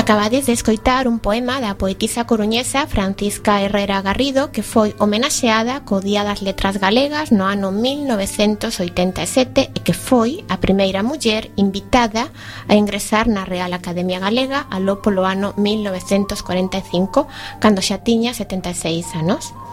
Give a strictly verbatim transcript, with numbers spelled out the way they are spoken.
Acabades de escoitar un poema da poetisa coruñesa Francisca Herrera Garrido que foi homenaxeada co Día das Letras Galegas no ano mil novecentos oitenta e sete e que foi a primeira muller invitada a ingresar na Real Academia Galega aló polo ano mil novecentos cuarenta e cinco, cando xa tiña setenta e seis anos.